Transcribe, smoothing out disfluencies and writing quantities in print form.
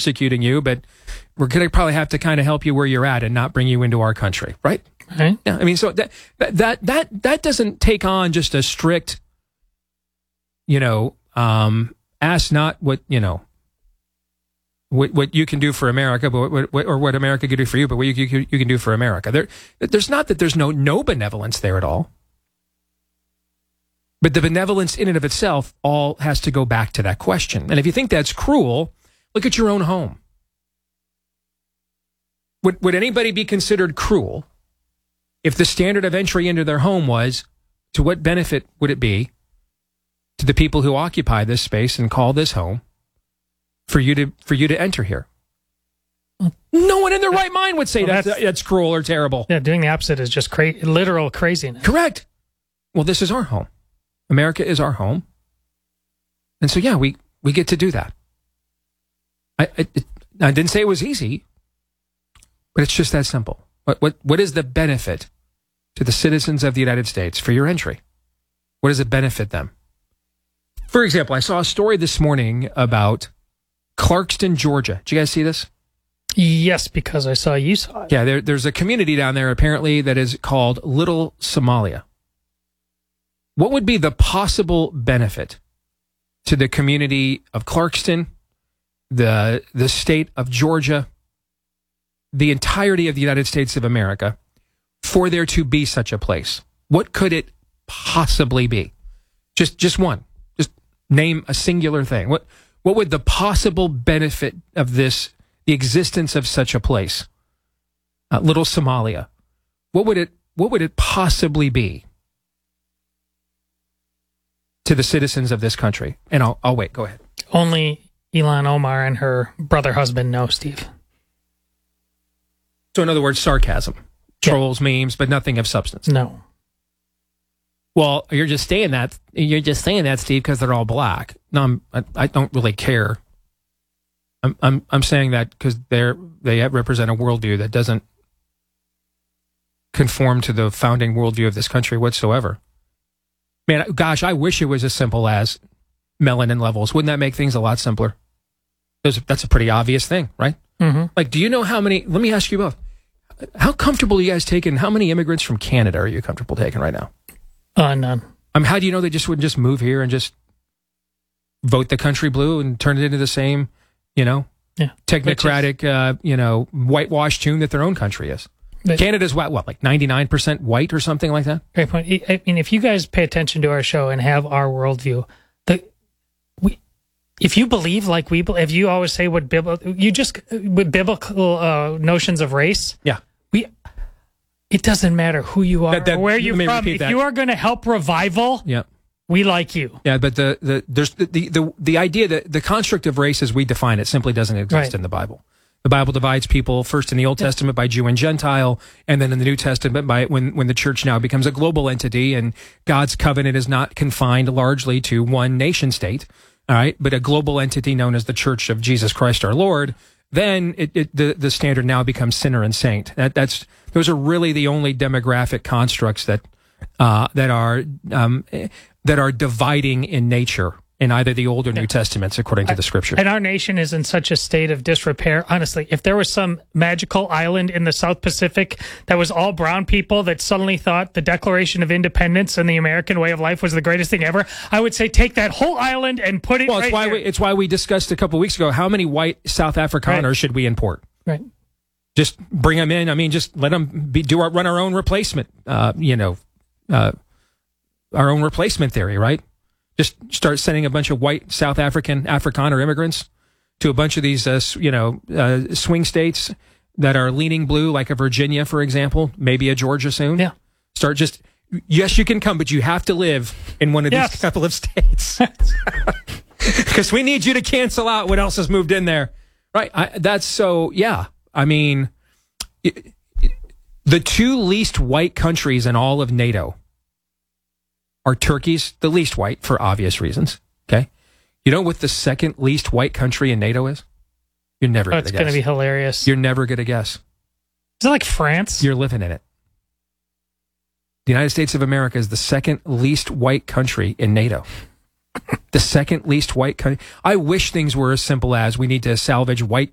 persecuting you, but we're going to probably have to kind of help you where you're at and not bring you into our country, right? Right. Yeah, I mean, so that doesn't take on just a strict, ask not what you can do for America, but what America can do for you, but what you can do for America. There's not that there's no benevolence there at all. But the benevolence in and of itself all has to go back to that question. And if you think that's cruel, look at your own home. Would anybody be considered cruel if the standard of entry into their home was, to what benefit would it be to the people who occupy this space and call this home for you to enter here? No one in their right mind would say that's cruel or terrible. Yeah, doing the opposite is just literal craziness. Correct. Well, this is our home. America is our home. And so, yeah, we get to do that. I didn't say it was easy, but it's just that simple. What is the benefit to the citizens of the United States for your entry? What does it benefit them? For example, I saw a story this morning about Clarkston, Georgia. Did you guys see this? Yes, because I saw you saw it. Yeah, there's a community down there apparently that is called Little Somalia. What would be the possible benefit to the community of Clarkston, the state of Georgia, the entirety of the United States of America, for there to be such a place? What could it possibly be? Just one. Just name a singular thing. What would the possible benefit of this, the existence of such a place? Little Somalia. What would it possibly be to the citizens of this country? And I'll wait. Go ahead. Only Ilhan Omar and her brother husband know, Steve. So in other words, sarcasm, trolls, memes, but nothing of substance. No. Well, you're just saying that, Steve, because they're all black. No, I don't really care. I'm saying that because they represent a worldview that doesn't conform to the founding worldview of this country whatsoever. Man, gosh, I wish it was as simple as melanin levels. Wouldn't that make things a lot simpler? That's a pretty obvious thing, right? Mm-hmm. Like, do you know how many, let me ask you both, how comfortable are you guys taking, how many immigrants from Canada are you comfortable taking right now? None. How do you know they just wouldn't just move here and just vote the country blue and turn it into the same, technocratic, whitewash tune that their own country is? Canada's what, like 99% white or something like that? Great point. I mean, if you guys pay attention to our show and have our worldview, if you believe like we believe, if you always say with biblical notions of race, yeah, it doesn't matter who you are or where you're from. If you are going to help revival, yeah, we like you. Yeah, but there's the idea that the construct of race as we define it simply doesn't exist in the Bible. The Bible divides people first in the Old Testament by Jew and Gentile, and then in the New Testament by when the church now becomes a global entity, and God's covenant is not confined largely to one nation state, all right, but a global entity known as the Church of Jesus Christ our Lord. Then the standard now becomes sinner and saint. Those are really the only demographic constructs that are dividing in nature in either the Old or New Testaments, according to the Scripture. And our nation is in such a state of disrepair. Honestly, if there was some magical island in the South Pacific that was all brown people that suddenly thought the Declaration of Independence and the American way of life was the greatest thing ever, I would say take that whole island and put it right here. It's why we discussed a couple of weeks ago how many white South Afrikaners should we import? Right. Just bring them in. I mean, just let them run our own replacement. Our own replacement theory, right? Just start sending a bunch of white South Afrikaner immigrants to a bunch of these, swing states that are leaning blue, like a Virginia, for example, maybe a Georgia soon. Yeah. Yes, you can come, but you have to live in one of these couple of states. Because we need you to cancel out what else has moved in there. Right. I mean, the two least white countries in all of NATO are Turkey's the least white for obvious reasons. Okay. You know what the second least white country in NATO is? You're never going to guess. It's going to be hilarious. You're never going to guess. Is it like France? You're living in it. The United States of America is the second least white country in NATO. The second least white country. I wish things were as simple as we need to salvage white